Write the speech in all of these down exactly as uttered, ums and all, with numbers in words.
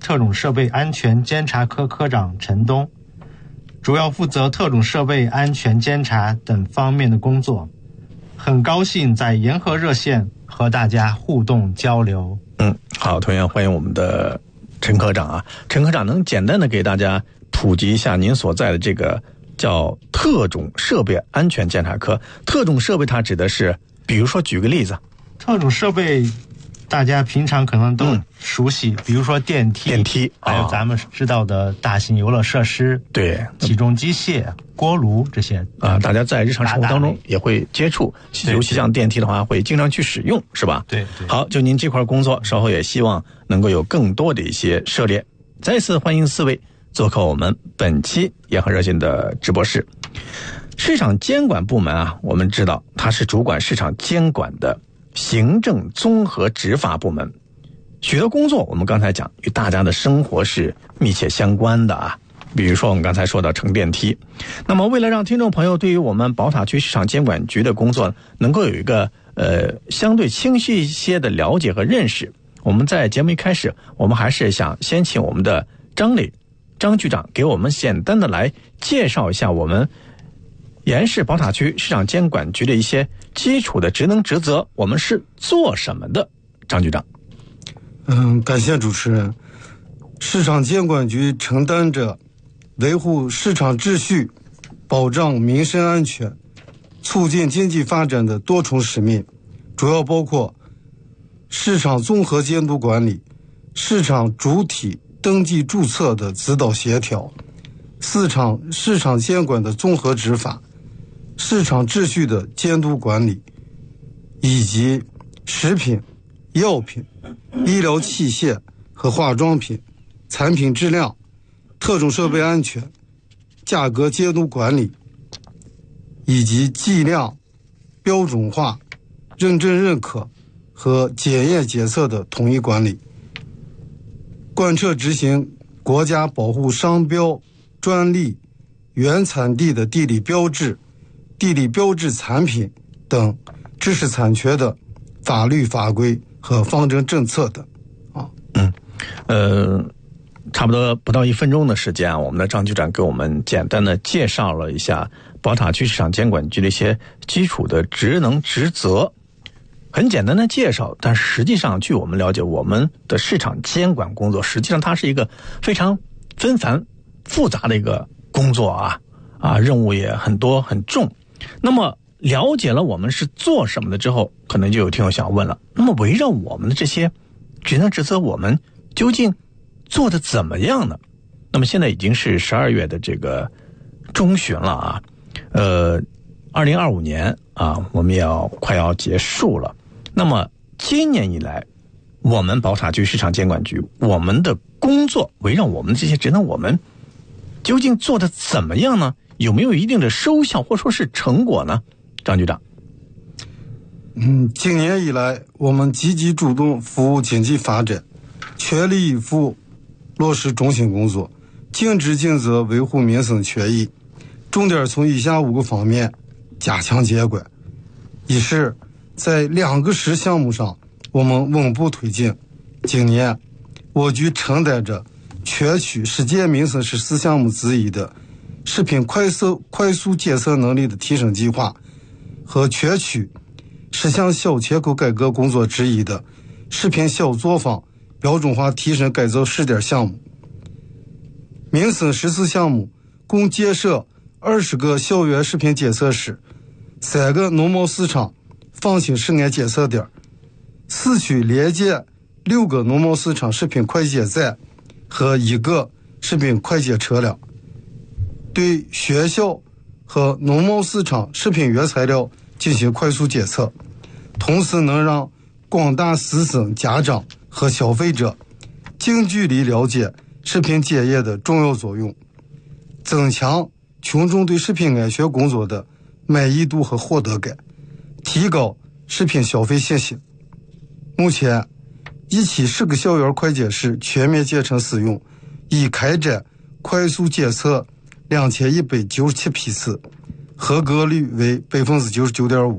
特种设备安全监察科科长陈东，主要负责特种设备安全监察等方面的工作。很高兴在沿河热线和大家互动交流。 嗯，好，同样欢迎我们的陈科长啊。陈科长能简单的给大家普及一下您所在的这个叫特种设备安全监察科？特种设备它指的是，比如说举个例子。 特种设备大家平常可能都熟悉，嗯、比如说电梯、 电梯， 还有咱们知道的大型游乐设施， 对， 起重机械、锅炉这些啊，大家在日常生活当中也会接触，尤其像电梯的话，会经常去使用，是吧？ 对对。 好，就您这块工作，稍后也希望能够有更多的一些涉猎。再次欢迎四位做客我们本期沿河热线的直播室。市场监管部门啊，我们知道它是主管市场监管的行政综合执法部门，许多工作我们刚才讲与大家的生活是密切相关的啊。比如说我们刚才说到乘电梯，那么为了让听众朋友对于我们宝塔区市场监管局的工作能够有一个呃相对清晰一些的了解和认识，我们在节目一开始，我们还是想先请我们的张磊张局长给我们简单的来介绍一下我们沿市宝塔区市场监管局的一些基础的职能职责，我们是做什么的？张局长。 嗯，感谢主持人。市场监管局承担着维护市场秩序、保障民生安全、促进经济发展的多重使命，主要包括市场综合监督管理、市场主体登记注册的指导协调、市场市场监管的综合执法、市场秩序的监督管理，以及食品、药品、医疗器械和化妆品、产品质量、特种设备安全、价格监督管理，以及计量、标准化、认证认可和检验检测的统一管理，贯彻执行国家保护商标、专利、原产地的地理标志、地理标志产品等知识产权的法律法规和方针政策等。啊， 嗯，呃，差不多不到一分钟的时间啊，我们的张局长给我们简单的介绍了一下宝塔区市场监管局的一些基础的职能职责。很简单的介绍，但实际上据我们了解，我们的市场监管工作实际上它是一个非常纷繁复杂的一个工作啊啊，任务也很多很重。那么了解了我们是做什么的之后，可能就有听友想问了，那么围绕我们的这些职能职责，我们究竟做的怎么样呢？那么现在已经是十二月的这个中旬了啊，呃，二零二五年啊，我们也要快要结束了。那么今年以来，我们宝塔区市场监管局，我们的工作围绕我们的这些职能，我们究竟做的怎么样呢？有没有一定的收效或说是成果呢？张局长。 嗯，今年以来，我们积极主动服务经济发展，全力以赴落实中心工作，尽职尽责维护民生权益，重点从以下五个方面加强监管。一是在两个十项目上我们稳步推进。今年我局承担着全区世界民生十四项目之一的食品快速快速检测能力的提升计划和全区十项小切口改革工作之一的食品小作坊标准化提升改造试点项目。民生十四项目共建设二十个校园食品检测室，三个农贸市场放心食安检测点，市区连建六个农贸市场食品快检站和一个食品快检车辆，对学校和农贸市场食品原材料进行快速检测，同时能让广大师生、家长和消费者近距离了解食品检验的重要作用，增强群众对食品安全工作的满意度和获得感，提高食品消费信心。目前，一期十个校园快检室全面建成使用，已开展快速检测两千一百九十七批次，合格率为百分之九十九点五。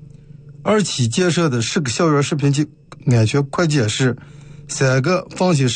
二期建设的十个校园食品安全快检室，三个放心